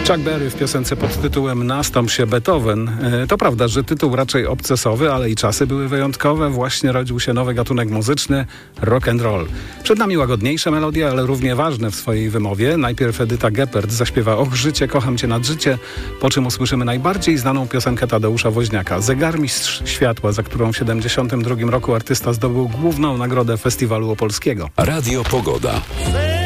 Chuck Berry w piosence pod tytułem Nastąp się Beethoven. To prawda, że tytuł raczej obcesowy, ale i czasy były wyjątkowe. Właśnie rodził się nowy gatunek muzyczny, rock and roll. Przed nami łagodniejsze melodie, ale równie ważne w swojej wymowie. Najpierw Edyta Geppert zaśpiewa Och życie, kocham cię nad życie, po czym usłyszymy najbardziej znaną piosenkę Tadeusza Woźniaka, Zegarmistrz światła, za którą w 1972 roku artysta zdobył główną nagrodę Festiwalu Opolskiego. Radio Pogoda.